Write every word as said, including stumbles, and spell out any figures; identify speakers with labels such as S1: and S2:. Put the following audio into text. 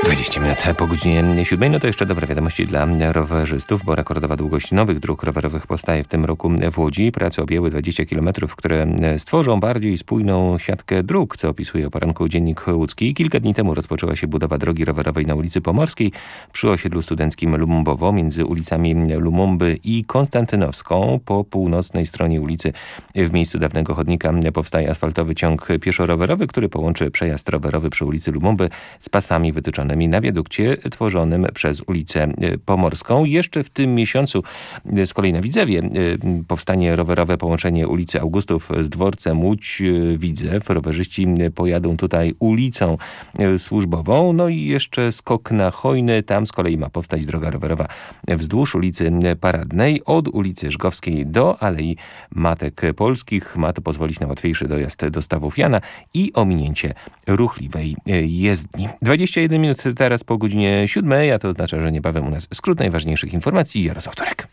S1: dwadzieścia minut po godzinie siódmej. No to jeszcze dobre wiadomości dla rowerzystów, bo rekordowa długość nowych dróg rowerowych powstaje w tym roku w Łodzi. Prace objęły dwadzieścia kilometrów, które stworzą bardziej spójną siatkę dróg, co opisuje o poranku Dziennik Łódzki. Kilka dni temu rozpoczęła się budowa drogi rowerowej na ulicy Pomorskiej przy osiedlu studenckim Lumumbowo między ulicami Lumumby i Konstantynowską. Po północnej stronie ulicy w miejscu dawnego chodnika powstaje asfaltowy ciąg pieszo-rowerowy, który połączy przejazd rowerowy przy ulicy Lumumby z pasami wytyczonymi na wiadukcie tworzonym przez ulicę Pomorską. Jeszcze w tym miesiącu z kolei na Widzewie powstanie rowerowe połączenie ulicy Augustów z dworcem Łódź-Widzew. Rowerzyści pojadą tutaj ulicą służbową. No i jeszcze skok na Chojny. Tam z kolei ma powstać droga rowerowa wzdłuż ulicy Paradnej od ulicy Żgowskiej do Alei Matek Polskich. Ma to pozwolić na łatwiejszy dojazd do Stawów Jana i ominięcie ruchliwej jezdni. dwadzieścia jeden minut teraz po godzinie siódmej, a to oznacza, że niebawem u nas skrót najważniejszych informacji. Jarosław Torek.